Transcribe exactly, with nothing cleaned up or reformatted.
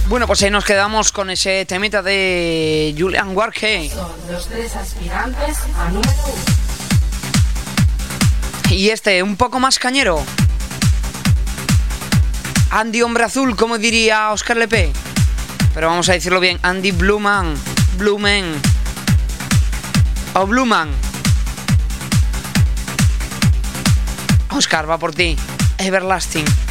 Bueno, pues ahí nos quedamos con ese temita de Julian Warke. Son los tres aspirantes a número uno. Y este, un poco más cañero. Andy Hombre Azul, como diría Oscar Lepe. Pero vamos a decirlo bien, Andy Bluman. Blumen. O Bluman. Oscar, va por ti. Everlasting.